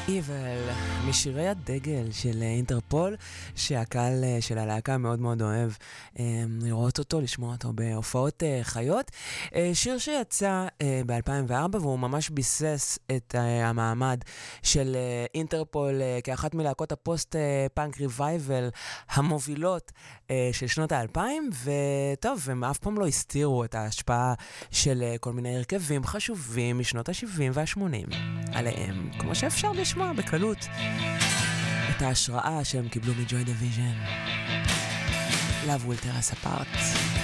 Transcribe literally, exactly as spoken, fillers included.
Evil, משירי הדגל של אינטרפול, שהקהל של הלהקה מאוד מאוד אוהב לראות אותו, לשמוע אותו בהופעות חיות. שיר שיצא ב-אלפיים וארבע והוא ממש ביסס את המעמד של אינטרפול כאחת מלהקות הפוסט-פאנק ריווייבל המובילות של שנות האלפיים, וטוב, הם אף פעם לא הסתירו את ההשפעה של כל מיני הרכבים חשובים משנות ה-שבעים וה-שמונים עליהם, כמו שאפשר לשמוע בקלות את ההשראה שהם קיבלו מג'וי דיוויז'ן. Love will tear us apart.